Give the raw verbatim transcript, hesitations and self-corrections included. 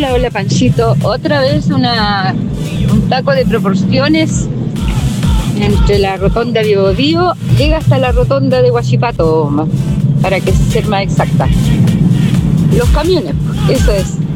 Hola, hola Panchito. Otra vez una, un taco de proporciones entre la rotonda de Biobío, llega hasta la rotonda de Huachipato, para que sea más exacta. Los camiones, eso es.